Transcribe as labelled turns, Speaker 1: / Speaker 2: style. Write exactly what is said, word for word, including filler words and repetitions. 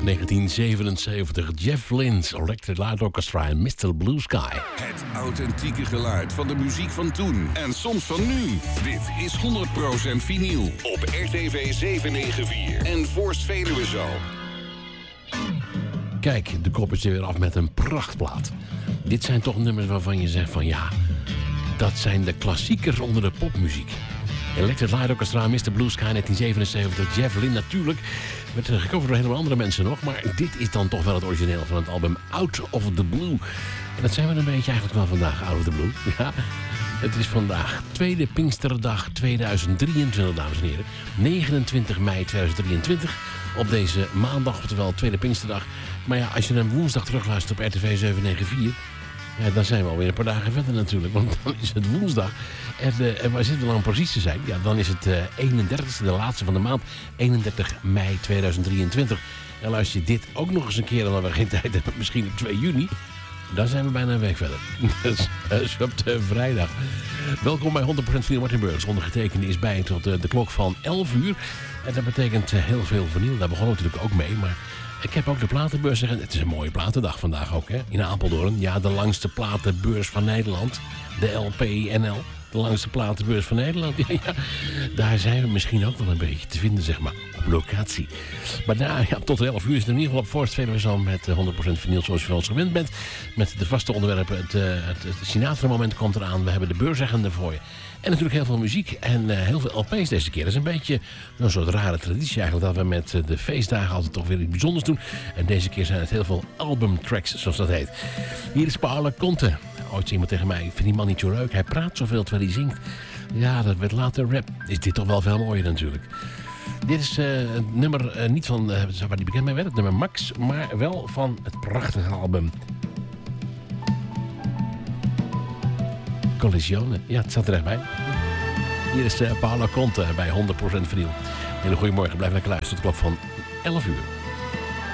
Speaker 1: negentien zevenenzeventig. Jeff Lynne's Electric Light Orchestra en mister Blue Sky.
Speaker 2: Het authentieke geluid van de muziek van toen en soms van nu. Dit is honderd procent vinyl op R T V zevenhonderdvier en Voorst Veluwe zo.
Speaker 1: Kijk, de kop is er weer af met een prachtplaat. Dit zijn toch nummers waarvan je zegt van ja, dat zijn de klassiekers onder de popmuziek. Electric Light Orchestra, mister Blue Sky negentien zevenenzeventig. Jeff Lynne natuurlijk. Werd gecoverd door helemaal andere mensen nog. Maar dit is dan toch wel het origineel van het album Out of the Blue. En dat zijn we een beetje eigenlijk wel vandaag, Out of the Blue. Ja, het is vandaag tweede Pinksterdag tweeduizend drieëntwintig, dames en heren. negenentwintig mei tweeduizend drieëntwintig. Op deze maandag, oftewel tweede Pinksterdag. Maar ja, als je een woensdag terugluistert op R T V zevenhonderdvier... Ja, dan zijn we alweer een paar dagen verder natuurlijk. Want dan is het woensdag. En, uh, en waar zitten we dan precies te zijn? Ja, dan is het uh, eenendertigste, de laatste van de maand. eenendertig mei tweeduizend drieëntwintig. En luister je dit ook nog eens een keer, dan we geen tijd hebben, misschien op twee juni. Dan zijn we bijna een week verder. Dus uh, op de vrijdag. Welkom bij honderd procent Vinyl. Martin Burks. Ondergetekende is bij tot uh, de klok van elf uur. En dat betekent uh, heel veel vinyl. Daar begon natuurlijk ook mee, maar... Ik heb ook de platenbeurs zeggen. Het is een mooie platendag vandaag ook, hè? In Apeldoorn. Ja, de langste platenbeurs van Nederland. De L P N L. De langste platenbeurs van Nederland. Ja, ja. Daar zijn we misschien ook wel een beetje te vinden, zeg maar. Op locatie. Maar daar, ja, tot elf uur is het in ieder geval op Voorst Veluwe met honderd procent vinyl zoals je van ons gewend bent. Met de vaste onderwerpen. Het, uh, het, het Sinatra-moment komt eraan. We hebben de beurszeggende voor je. En natuurlijk heel veel muziek en uh, heel veel L P's deze keer. Dat is een beetje een soort rare traditie eigenlijk... dat we met uh, de feestdagen altijd toch weer iets bijzonders doen. En deze keer zijn het heel veel albumtracks, zoals dat heet. Hier is Paolo Conte. Ooit zei iemand tegen mij, ik vind die man niet zo leuk. Hij praat zoveel terwijl hij zingt. Ja, dat werd later rap. Is dit toch wel veel mooier natuurlijk. Dit is uh, het nummer uh, niet van uh, waar die bekend mee werd, het nummer Max... maar wel van het prachtige album... Collisione. Ja, het staat er echt bij. Hier is uh, Paolo Conte bij honderd procent vinyl. Hele goede morgen. Blijf lekker luisteren tot de klok van elf uur.